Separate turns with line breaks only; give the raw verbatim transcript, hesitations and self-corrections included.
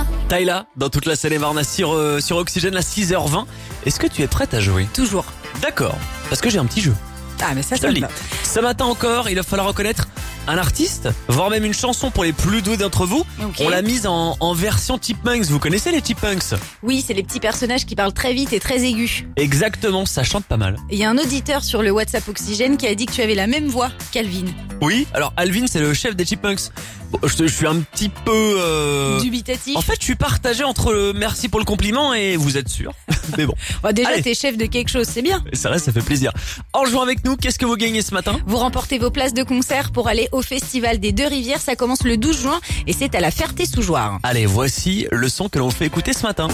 Tyla, dans toute la Seine-et-Marne sur, euh, sur Oxygène à six heures vingt. Est-ce que tu es prête à jouer?
Toujours.
D'accord, parce que j'ai un petit jeu.
Ah, mais ça,
Je te
ça
le
me
dis.
va.
Ce matin encore, il va falloir reconnaître un artiste, voire même une chanson pour les plus doués d'entre vous.
Ok.
On l'a mise en, en version Chipmunks. Vous connaissez les Chipmunks?
Oui, c'est les petits personnages qui parlent très vite et très aigus.
Exactement, ça chante pas mal.
Il y a un auditeur sur le WhatsApp Oxygène qui a dit que tu avais la même voix qu'Alvin.
Oui, alors Alvin, c'est le chef des Chipmunks. Bon, je, te- je suis un petit peu... euh,
Dubitatif.
En fait, je suis partagé entre le merci pour le compliment et vous êtes sûr. Mais bon,
Oh, déjà,
allez.
t'es chef de quelque chose, c'est bien.
ça reste, ça fait plaisir. En jouant avec nous, qu'est-ce que vous gagnez ce matin?
Vous remportez vos places de concert pour aller au Festival des Deux Rivières. Ça commence le douze juin et c'est à la Ferté-sous-Jouarre.
Allez, voici le son que l'on fait écouter ce matin.